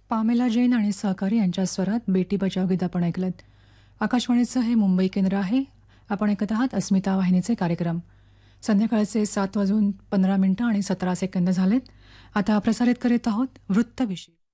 Pamela Jain आणि सहकारी यांच्या स्वरात बेटी बचाव गीत आपण ऐकलत. आकाशवाणीचं हे मुंबई केंद्र आहे. आपण ऐकत आहात अस्मिता वाहिनीचे कार्यक्रम. संध्याकाळचे 7:15 आणि 17 सेकंद झालेत. आता प्रसारित करीत आहोत वृत्तविषयी.